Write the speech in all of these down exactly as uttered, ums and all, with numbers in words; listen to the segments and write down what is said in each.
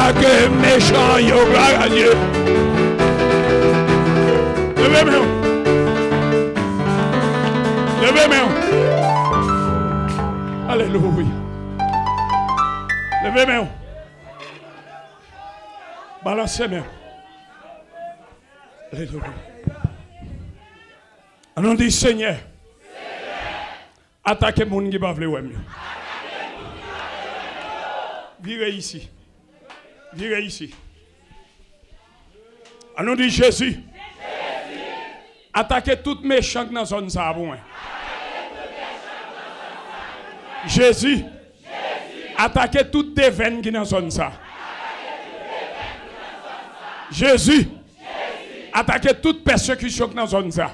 attaquer méchant, yo, gloire à Dieu. Levez main. Levez main. Alléluia. Levez main. Balancez main. Alléluia. On dit Seigneur. Attaquez mon qui va vouloir mieux. Virez ici. Virez ici. On dit Jésus. Attaquez tout méchant dans la zone ça bon. Jésus. Attaquez tout dévain qui dans la zone ça. Jésus. Attaquez toute persécution dans la zone ça.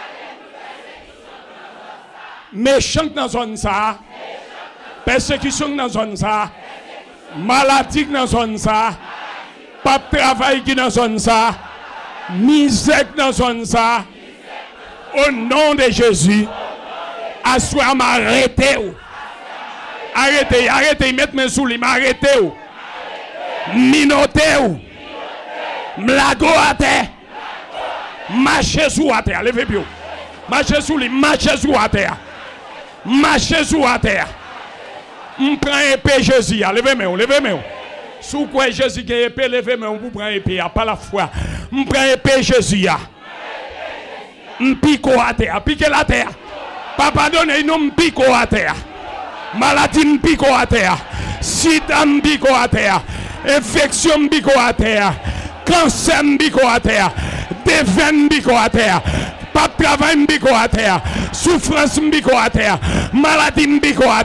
Méchant dans la zone ça. Persécution dans la zone ça. Maladie dans la zone ça. Pas de travail dans la zone ça. Misère dans la zone ça. Au nom de Jésus. Assois m'arrêtez. Arrêtez, arrêtez, mettez-moi sous lui, arrêtez. Minotez. Mlago à terre. Marchez sous à terre. Levez bien. Marchez sous lui, marchez sous à terre. Marchez sous à terre. On prend épée Jésus. Levez-moi, levez-moi. Sous quoi Jésus qui est épée, levez-moi, on prend épée, pas la foi. On prend épée Jésus. On pique à terre, pique la terre. Papa donne, nous on pique à terre. Maladie on pique à terre. Sida on pique à terre. Infection on pique à terre. Cancer on pique à terre. Dévein on pique à terre. Pas de travail on pique à terre. Souffrance on pique à terre. Maladie on pique à terre.